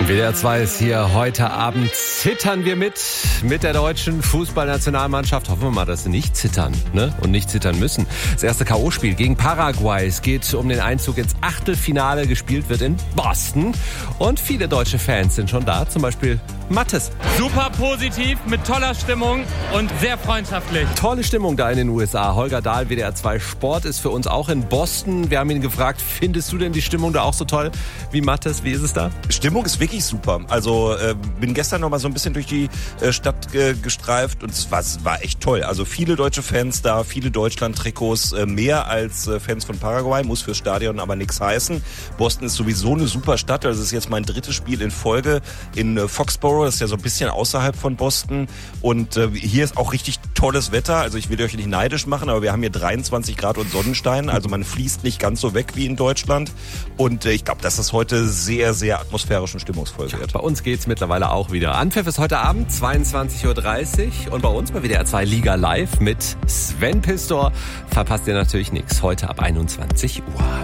WDR 2 ist hier. Heute Abend zittern wir mit der deutschen Fußballnationalmannschaft. Hoffen wir mal, dass sie nicht zittern, und nicht zittern müssen. Das erste K.O.-Spiel gegen Paraguay. Es geht um den Einzug ins Achtelfinale. Gespielt wird in Boston. Und viele deutsche Fans sind schon da. Zum Beispiel Mattes. Super positiv, mit toller Stimmung und sehr freundschaftlich. Tolle Stimmung da in den USA. Holger Dahl, WDR 2 Sport, ist für uns auch in Boston. Wir haben ihn gefragt, findest du denn die Stimmung da auch so toll wie Mattes? Wie ist es da? Stimmung ist wirklich super. Also bin gestern noch mal so ein bisschen durch die Stadt gestreift und es war echt toll. Also viele deutsche Fans da, viele Deutschland-Trikots, mehr als Fans von Paraguay, muss fürs Stadion aber nichts heißen. Boston ist sowieso eine super Stadt. Also es ist jetzt mein drittes Spiel in Folge in Foxborough. Das ist ja so ein bisschen außerhalb von Boston. Und hier ist auch richtig tolles Wetter. Also ich will euch nicht neidisch machen, aber wir haben hier 23 Grad und Sonnenschein. Also man fließt nicht ganz so weg wie in Deutschland. Und ich glaube, dass das heute sehr, sehr atmosphärisch und stimmungsvoll wird. Bei uns geht's mittlerweile auch wieder. Anpfiff ist heute Abend, 22.30 Uhr. Und bei uns bei WDR 2 Liga Live mit Sven Pistor. Verpasst ihr natürlich nichts. Heute ab 21 Uhr.